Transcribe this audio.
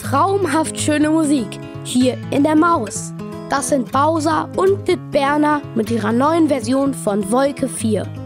traumhaft schöne Musik hier in der Maus. Das sind Bowser und Bitberner mit ihrer neuen Version von Wolke 4.